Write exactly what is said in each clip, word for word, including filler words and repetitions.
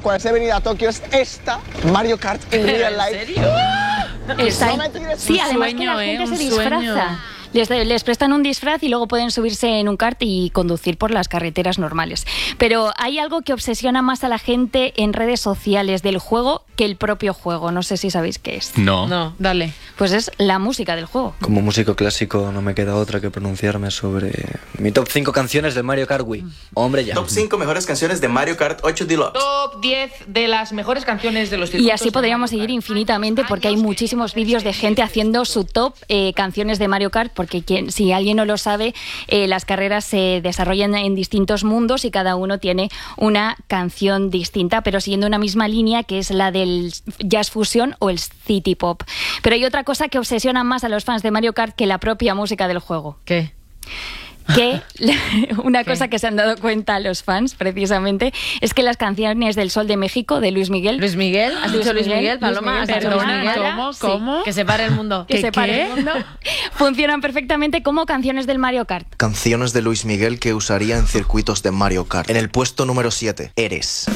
cuales he venido a Tokio es esta, Mario Kart en Real Life. ¿En serio? No me tires Sí, un además sueño, que la gente ¿eh? se Un disfraza. sueño. Les, les prestan un disfraz y luego pueden subirse en un kart y conducir por las carreteras normales. Pero hay algo que obsesiona más a la gente en redes sociales del juego que el propio juego. No sé si sabéis qué es. No. No, dale. Pues es la música del juego. Como músico clásico no me queda otra que pronunciarme sobre mi top cinco canciones de Mario Kart Wii. Hombre ya. Top cinco mejores canciones de Mario Kart ocho Deluxe. Top diez de las mejores canciones de los Y circuitos así podríamos de Mario seguir Kart. infinitamente porque hay muchísimos vídeos de gente haciendo su top eh, canciones de Mario Kart, porque quien, si alguien no lo sabe, eh, las carreras se desarrollan en distintos mundos y cada uno tiene una canción distinta, pero siguiendo una misma línea que es la del jazz fusión o el city pop. Pero hay otra cosa que obsesiona más a los fans de Mario Kart que la propia música del juego. ¿Qué? Que una ¿Qué? cosa que se han dado cuenta los fans, precisamente, es que las canciones del Sol de México, de Luis Miguel... ¿Luis Miguel? ¿Has Luis dicho Luis Miguel, Miguel, Paloma? Luis ¿Has Miguel, dicho Luis perdona, Miguel? ¿cómo? Sí. ¿Cómo? Que se pare el mundo. que ¿Qué, se pare qué? el mundo, funcionan perfectamente como canciones del Mario Kart. Canciones de Luis Miguel que usaría en circuitos de Mario Kart. En el puesto número siete, Eres.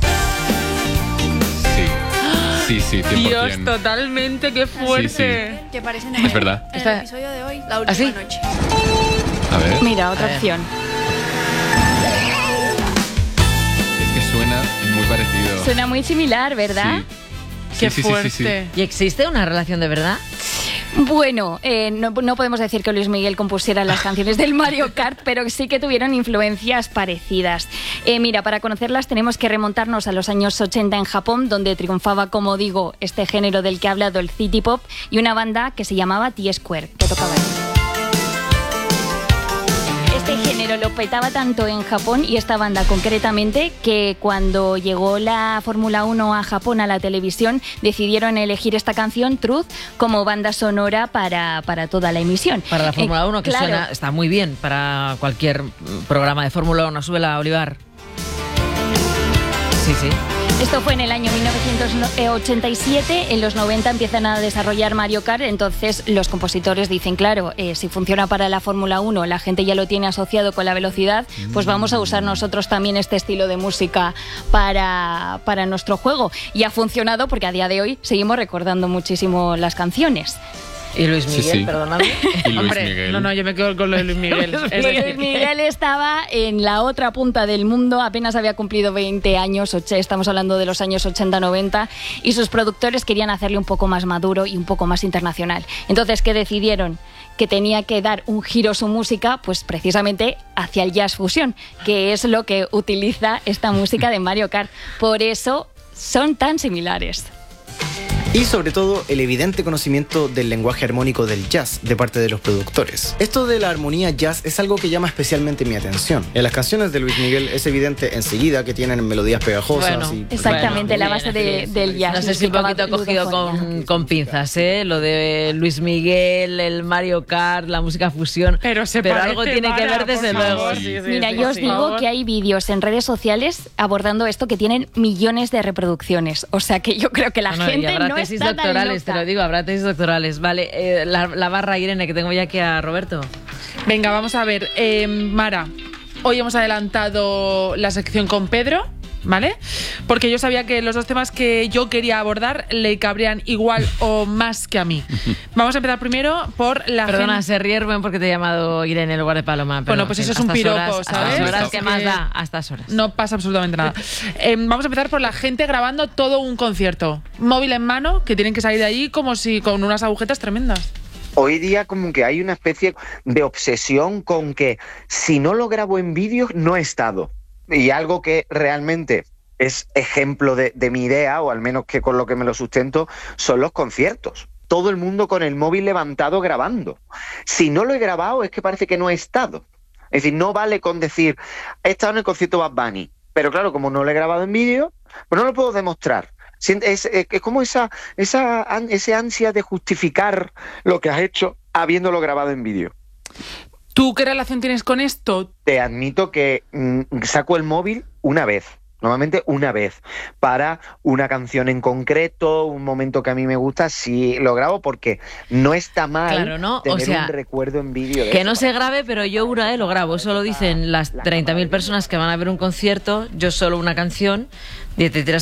Sí, sí, sí, cien por Dios, cien. totalmente, qué fuerte. Sí, Que parecen Es verdad. En Está- el episodio de hoy, la última ¿Ah, sí? noche. A ver. Mira, otra A ver. opción. Es que suena muy parecido. Suena muy similar, ¿verdad? Sí. Qué Sí, sí, sí, fuerte. sí, sí. ¿Y existe una relación de verdad? Bueno, eh, no, no podemos decir que Luis Miguel compusiera las canciones del Mario Kart, pero sí que tuvieron influencias parecidas. Eh, mira, para conocerlas tenemos que remontarnos a los años ochenta en Japón, donde triunfaba, como digo, este género del que he hablado, el city pop, y una banda que se llamaba T-Square, que tocaba ahí. Este género lo petaba tanto en Japón, y esta banda concretamente, que cuando llegó la Fórmula uno a Japón, a la televisión, decidieron elegir esta canción, Truth, como banda sonora para, para toda la emisión. Para la Fórmula Eh, uno, que claro. suena, está muy bien para cualquier programa de Fórmula uno. Súbela, Olivar. Sí, sí. Esto fue en el año mil novecientos ochenta y siete, en los noventa empiezan a desarrollar Mario Kart, entonces los compositores dicen, claro, eh, si funciona para la Fórmula uno, la gente ya lo tiene asociado con la velocidad, pues vamos a usar nosotros también este estilo de música para, para nuestro juego. Y ha funcionado porque a día de hoy seguimos recordando muchísimo las canciones. Y Luis Sí, Miguel, sí. perdóname. Y Luis Hombre, Miguel. no, no, yo me quedo con lo de Luis Miguel. Es Luis decir, Miguel estaba en la otra punta del mundo, apenas había cumplido veinte años, och- estamos hablando de los años ochenta noventa, y sus productores querían hacerle un poco más maduro y un poco más internacional. Entonces, ¿qué decidieron? Que tenía que dar un giro su música, pues precisamente hacia el jazz fusión, que es lo que utiliza esta música de Mario Kart. Por eso son tan similares. Y sobre todo el evidente conocimiento del lenguaje armónico del jazz de parte de los productores. Esto de la armonía jazz es algo que llama especialmente mi atención. En las canciones de Luis Miguel es evidente enseguida que tienen melodías pegajosas. Bueno, y, Exactamente, Bueno, la base bien, de- así del jazz. No sé si un Explicaba poquito cogido ludofonía. con, con pinzas, ¿eh? Lo de Luis Miguel, el Mario Kart, la música fusión. Pero se Pero parece, algo tiene que Mara, ver desde por luego. favor. Sí. Sí, sí, Mira, sí, yo os por digo favor. que hay vídeos en redes sociales abordando esto que tienen millones de reproducciones. O sea que yo creo que la No, no, y gente habrá no tesis está tan doctorales, te loca. lo digo, habrá tesis doctorales. Vale, eh, la, la barra, Irene, que tengo ya aquí a Roberto. Venga, vamos a ver. Eh, Mara, hoy hemos adelantado la sección con Pedro, ¿vale? Porque yo sabía que los dos temas que yo quería abordar le cabrían igual o más que a mí. Vamos a empezar primero por la Perdona, gente... se ríe Rubén porque te he llamado Irene en lugar de Paloma. pero Bueno, pues eso es a un estas piropo, horas- ¿sabes? A estas horas, ¿qué Que más da? A estas horas. No pasa absolutamente nada. Eh, vamos a empezar por la gente grabando todo un concierto. Móvil en mano, que tienen que salir de allí como si con unas agujetas tremendas. Hoy día como que hay una especie de obsesión con que si no lo grabo en vídeo no he estado. Y algo que realmente es ejemplo de, de mi idea, o al menos que con lo que me lo sustento, son los conciertos. Todo el mundo con el móvil levantado grabando. Si no lo he grabado es que parece que no he estado. Es decir, no vale con decir, he estado en el concierto Bad Bunny, pero claro, como no lo he grabado en vídeo, pues no lo puedo demostrar. Es, es, es como esa, esa ese ansia de justificar lo que has hecho habiéndolo grabado en vídeo. ¿Tú qué relación tienes con esto? Te admito que mmm, saco el móvil una vez. Normalmente una vez, para una canción en concreto, un momento que a mí me gusta, sí lo grabo porque no está mal Claro, ¿no? O tener sea, un recuerdo en vídeo de Que eso. no se grabe, pero yo una vez lo grabo. Eso lo dicen las treinta mil personas que van a ver un concierto, yo solo una canción, y te tiras